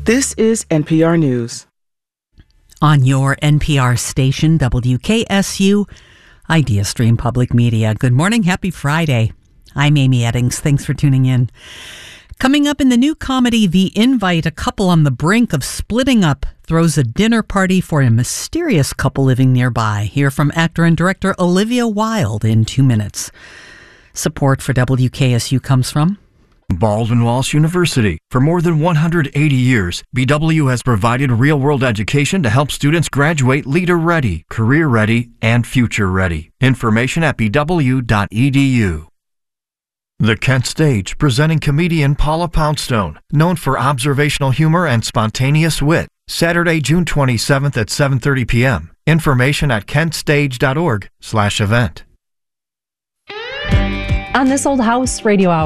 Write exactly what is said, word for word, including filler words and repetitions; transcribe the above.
This is N P R News. On your N P R station, W K S U, Idea Stream Public Media. Good morning. Happy Friday. I'm Amy Eddings. Thanks for tuning in. Coming up in the new comedy, The Invite, a couple on the brink of splitting up throws a dinner party for a mysterious couple living nearby. Hear from actor and director Olivia Wilde in two minutes. Support for W K S U comes from Baldwin Walsh University. For more than one hundred eighty years, B W has provided real-world education to help students graduate leader-ready, career-ready, and future-ready. Information at b w dot e d u. The Kent Stage, presenting comedian Paula Poundstone, known for observational humor and spontaneous wit. Saturday, June twenty-seventh at seven thirty p.m. Information at kentstage dot org slash event. On This Old House Radio Hour.